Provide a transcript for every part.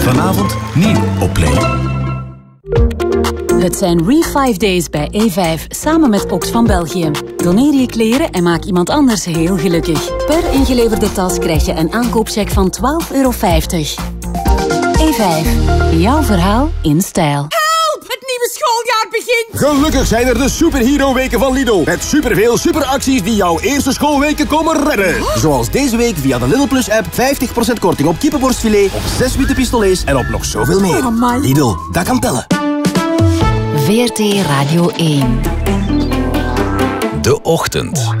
Vanavond nieuw op Play. Het zijn Re5 Days bij E5, samen met Ox van België. Doneer je kleren en maak iemand anders heel gelukkig. Per ingeleverde tas krijg je een aankoopcheck van €12,50. E5, jouw verhaal in stijl. Help! Het nieuwe schooljaar begint! Gelukkig zijn er de Superhero-weken van Lidl. Met superveel superacties die jouw eerste schoolweken komen redden. Zoals deze week via de Lidl Plus-app 50% korting op kippenborstfilet, op 6 witte pistolets en op nog zoveel meer. Oh, man. Lidl, dat kan tellen. VRT Radio 1. De Ochtend.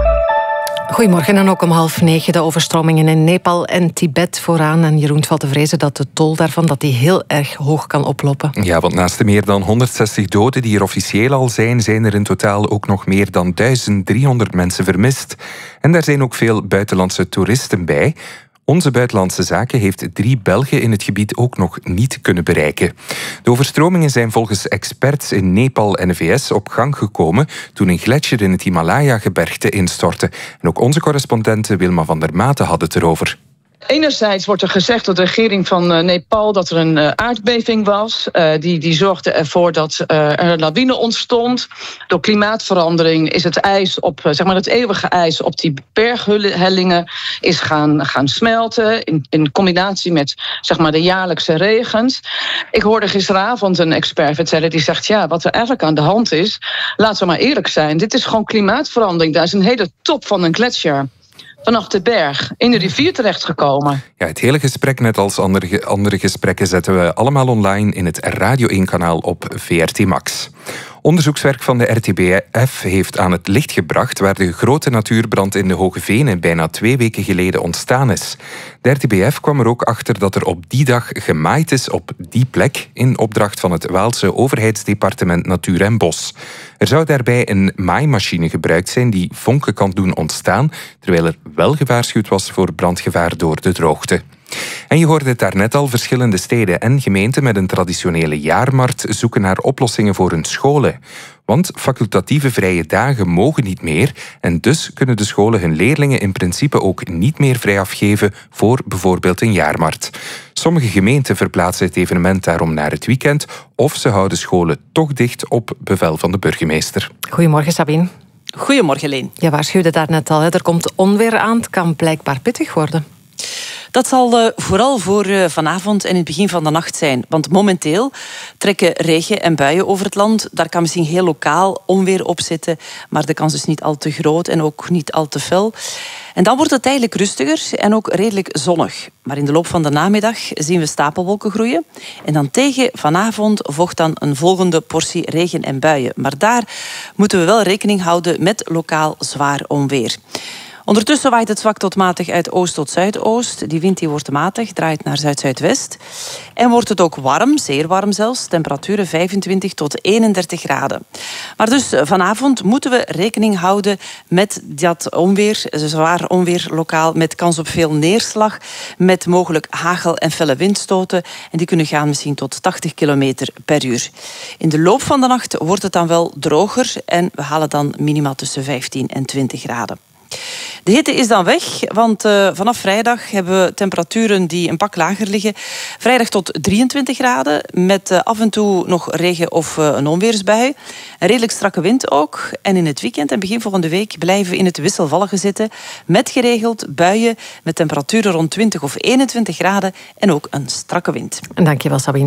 Goedemorgen en ook om 8:30 de overstromingen in Nepal en Tibet vooraan. En Jeroen, valt te vrezen dat de tol daarvan dat die heel erg hoog kan oplopen. Ja, want naast de meer dan 160 doden die er officieel al zijn, zijn er in totaal ook nog meer dan 1300 mensen vermist. En daar zijn ook veel buitenlandse toeristen bij. Onze Buitenlandse Zaken heeft 3 Belgen in het gebied ook nog niet kunnen bereiken. De overstromingen zijn volgens experts in Nepal en de VS op gang gekomen toen een gletsjer in het Himalaya-gebergte instortte. En ook onze correspondente Wilma van der Maten had het erover. Enerzijds wordt er gezegd door de regering van Nepal dat er een aardbeving was. Die zorgde ervoor dat er een lawine ontstond. Door klimaatverandering is het ijs op, het eeuwige ijs op die berghellingen is gaan smelten. In combinatie met de jaarlijkse regens. Ik hoorde gisteravond een expert vertellen die zegt, ja, wat er eigenlijk aan de hand is, laten we maar eerlijk zijn. Dit is gewoon klimaatverandering. Daar is een hele top van een gletsjer vanaf de berg in de rivier terechtgekomen. Ja, het hele gesprek, net als andere gesprekken, zetten we allemaal online in het Radio 1-kanaal op VRT Max. Onderzoekswerk van de RTBF heeft aan het licht gebracht waar de grote natuurbrand in de Hoge Venen bijna 2 weken geleden ontstaan is. De RTBF kwam er ook achter dat er op die dag gemaaid is op die plek in opdracht van het Waalse overheidsdepartement Natuur en Bos. Er zou daarbij een maaimachine gebruikt zijn die vonken kan doen ontstaan, terwijl er wel gewaarschuwd was voor brandgevaar door de droogte. En je hoorde het daarnet al, verschillende steden en gemeenten met een traditionele jaarmarkt zoeken naar oplossingen voor hun scholen. Want facultatieve vrije dagen mogen niet meer en dus kunnen de scholen hun leerlingen in principe ook niet meer vrij afgeven voor bijvoorbeeld een jaarmarkt. Sommige gemeenten verplaatsen het evenement daarom naar het weekend of ze houden scholen toch dicht op bevel van de burgemeester. Goedemorgen, Sabine. Goedemorgen, Leen. Je waarschuwde daarnet al, er komt onweer aan. Het kan blijkbaar pittig worden. Dat zal vooral voor vanavond en het begin van de nacht zijn. Want momenteel trekken regen en buien over het land. Daar kan misschien heel lokaal onweer op zitten. Maar de kans is niet al te groot en ook niet al te fel. En dan wordt het eigenlijk rustiger en ook redelijk zonnig. Maar in de loop van de namiddag zien we stapelwolken groeien. En dan tegen vanavond volgt dan een volgende portie regen en buien. Maar daar moeten we wel rekening houden met lokaal zwaar onweer. Ondertussen waait het zwak tot matig uit oost tot zuidoost. Die wind wordt matig, draait naar zuid-zuidwest. En wordt het ook warm, zeer warm zelfs. Temperaturen 25 tot 31 graden. Maar dus vanavond moeten we rekening houden met dat onweer, zwaar onweer lokaal, met kans op veel neerslag, met mogelijk hagel en felle windstoten. En die kunnen gaan misschien tot 80 kilometer per uur. In de loop van de nacht wordt het dan wel droger en we halen dan minima tussen 15 en 20 graden. De hitte is dan weg, want vanaf vrijdag hebben we temperaturen die een pak lager liggen. Vrijdag tot 23 graden, met af en toe nog regen of een onweersbui. Een redelijk strakke wind ook. En in het weekend en begin volgende week blijven we in het wisselvallige zitten. Met geregeld buien, met temperaturen rond 20 of 21 graden en ook een strakke wind. Dankjewel, Sabine.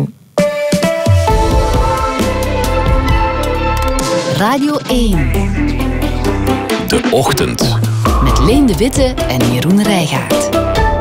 Radio 1. De Ochtend. Met Leen de Witte en Jeroen Rijgaard.